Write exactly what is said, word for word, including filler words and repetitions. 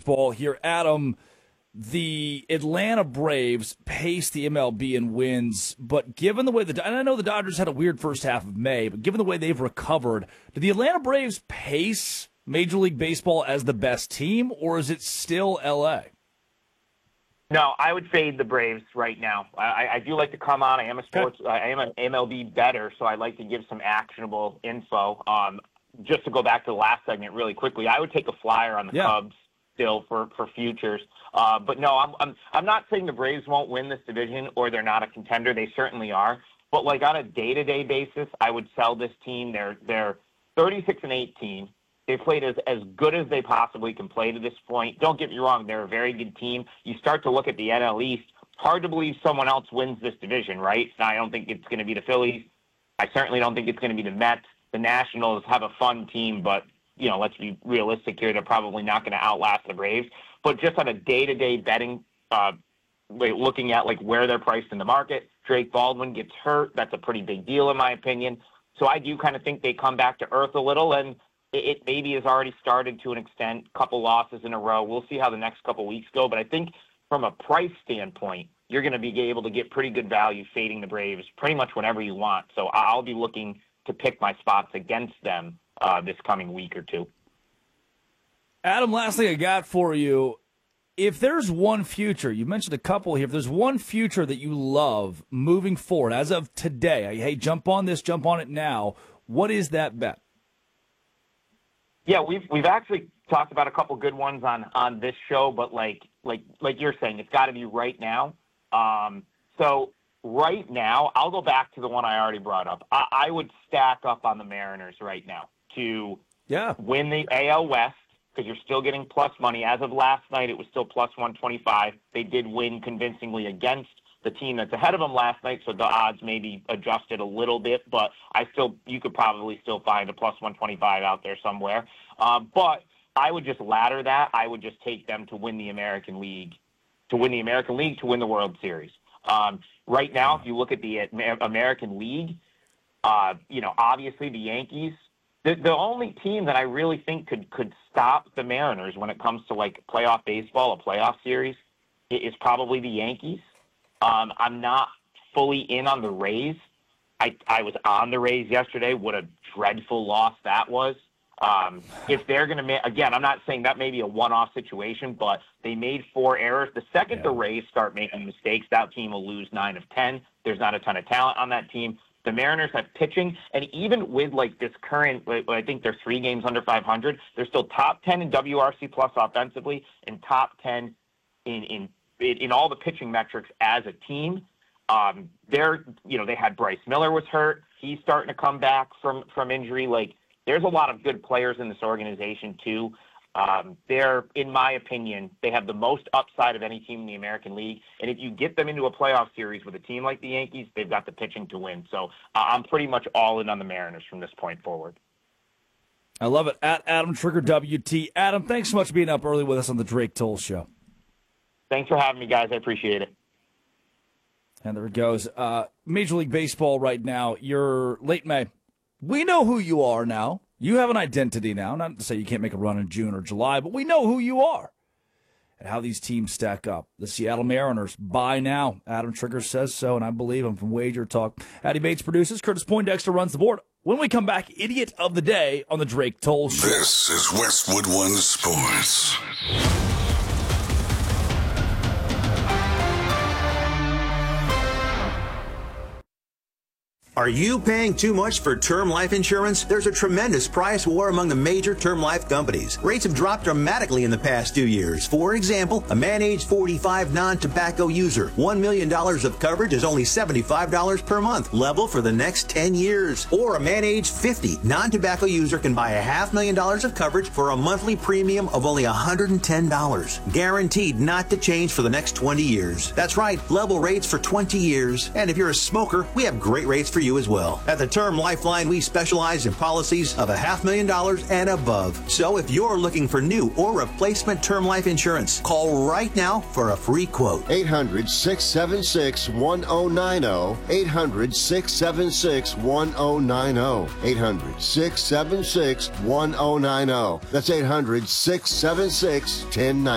baseball here. Adam, the Atlanta Braves pace the M L B in wins, but given the way the and I know the Dodgers had a weird first half of May, but given the way they've recovered, do the Atlanta Braves pace Major League Baseball as the best team, or is it still L A? No, I would fade the Braves right now. I, I do like to come on. I am a sports, okay. I am an M L B bettor, so I like to give some actionable info. Um, just to go back to the last segment really quickly, I would take a flyer on the yeah. Cubs still for, for futures. Uh, but no, I'm, I'm I'm not saying the Braves won't win this division or they're not a contender. They certainly are. But like on a day-to-day basis, I would sell this team. They're they're thirty-six and eighteen. They played as, as good as they possibly can play to this point. Don't get me wrong, they're a very good team. You start to look at the N L East, hard to believe someone else wins this division, right? Now, I don't think it's going to be the Phillies. I certainly don't think it's going to be the Mets. The Nationals have a fun team, but, you know, let's be realistic here. They're probably not going to outlast the Braves. But just on a day-to-day betting, uh, looking at, like, where they're priced in the market, Drake Baldwin gets hurt. That's a pretty big deal, in my opinion. So I do kind of think they come back to earth a little, and it maybe has already started to an extent, couple losses in a row. We'll see how the next couple weeks go. But I think from a price standpoint, you're going to be able to get pretty good value fading the Braves pretty much whenever you want. So I'll be looking to pick my spots against them uh, this coming week or two. Adam, last thing I got for you. If there's one future, you mentioned a couple here, if there's one future that you love moving forward as of today, hey, jump on this, jump on it now, what is that bet? Yeah, we've we've actually talked about a couple good ones on, on this show, but like like like you're saying, it's got to be right now. Um, so right now, I'll go back to the one I already brought up. I, I would stack up on the Mariners right now to yeah. win the A L West because you're still getting plus money. As of last night, it was still plus one twenty-five. They did win convincingly against the team that's ahead of them last night, so the odds maybe adjusted a little bit, but I still, you could probably still find a plus one twenty-five out there somewhere. Um, but I would just ladder that. I would just take them to win the American League, to win the American League, to win the World Series. Um, right now, if you look at the American League, uh, you know, obviously the Yankees, the, the only team that I really think could, could stop the Mariners when it comes to like playoff baseball, a playoff series, is probably the Yankees. Um, I'm not fully in on the Rays. I, I was on the Rays yesterday. What a dreadful loss that was. Um, if they're going to make, again, I'm not saying that may be a one-off situation, but they made four errors. The second yeah. the Rays start making mistakes, that team will lose nine of ten. There's not a ton of talent on that team. The Mariners have pitching, and even with like this current, I think they're three games under five hundred, they're still top ten in W R C plus offensively and top ten in, in in all the pitching metrics as a team. Um, they're, you know, they had Bryce Miller was hurt. He's starting to come back from, from injury. Like, there's a lot of good players in this organization too. Um, they're, in my opinion, they have the most upside of any team in the American League. And if you get them into a playoff series with a team like the Yankees, they've got the pitching to win. So uh, I'm pretty much all in on the Mariners from this point forward. I love it. At Adam Trigger W T. Adam, thanks so much for being up early with us on the Drake Toll Show. Thanks for having me, guys. I appreciate it. And there it goes. Uh, Major League Baseball right now, you're late May. We know who you are now. You have an identity now. Not to say you can't make a run in June or July, but we know who you are and how these teams stack up. The Seattle Mariners, buy now. Adam Trigger says so, and I believe him from Wager Talk. Addy Bates produces. Curtis Poindexter runs the board. When we come back, Idiot of the Day on the Drake Toll Show. This is Westwood One Sports. Are you paying too much for term life insurance? There's a tremendous price war among the major term life companies. Rates have dropped dramatically in the past two years. For example, a man age forty-five non-tobacco user, one million dollars of coverage is only seventy-five dollars per month, level for the next ten years. Or a man age fifty non-tobacco user can buy a half million dollars of coverage for a monthly premium of only one hundred ten dollars. Guaranteed not to change for the next twenty years. That's right, level rates for twenty years. And if you're a smoker, we have great rates for you as well. At the Term Lifeline, we specialize in policies of a half million dollars and above. So if you're looking for new or replacement term life insurance, call right now for a free quote. eight hundred, six seven six, one oh nine oh. eight hundred, six seven six, one oh nine oh. eight hundred, six seven six, one oh nine oh. That's eight hundred, six seven six, one oh nine oh.